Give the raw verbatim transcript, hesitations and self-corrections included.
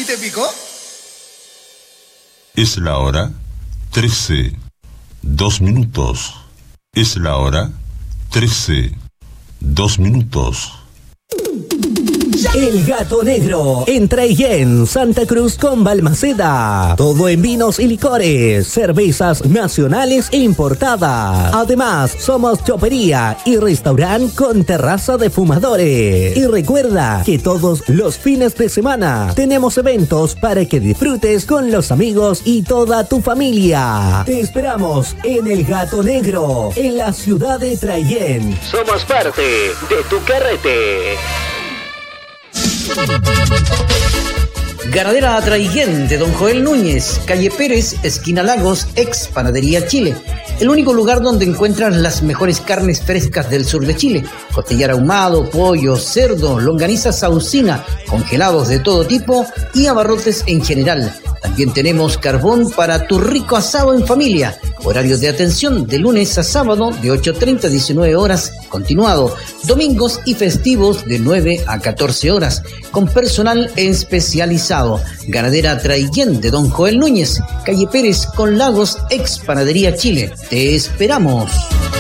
te picó? Es la hora trece, dos minutos. Es la hora trece, dos minutos. El Gato Negro, en Traillén, Santa Cruz con Balmaceda. Todo en vinos y licores, cervezas nacionales e importadas. Además, somos chopería y restaurante con terraza de fumadores. Y recuerda que todos los fines de semana tenemos eventos para que disfrutes con los amigos y toda tu familia. Te esperamos en El Gato Negro, en la ciudad de Traillén. Somos parte de tu carrete. Ganadera Traillén de Don Joel Núñez, calle Pérez, esquina Lagos, ex Panadería Chile. El único lugar donde encuentras las mejores carnes frescas del sur de Chile. Costillar ahumado, pollo, cerdo, longaniza saucina, congelados de todo tipo y abarrotes en general. También tenemos carbón para tu rico asado en familia. Horario de atención de lunes a sábado de ocho treinta a diecinueve horas, continuado. Domingos y festivos de nueve a catorce horas, con personal especializado. Ganadera Traillén de Don Joel Núñez, calle Pérez con Lagos, ex Panadería Chile. Te esperamos.